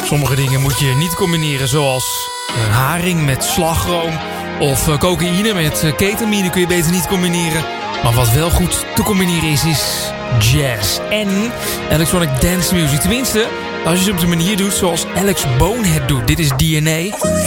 Sommige dingen moet je niet combineren, zoals haring met slagroom of cocaïne met ketamine kun je beter niet combineren. Maar wat wel goed te combineren is jazz en electronic dance music. Tenminste, als je het op de manier doet zoals Alex Bonehead doet. Dit is DNA.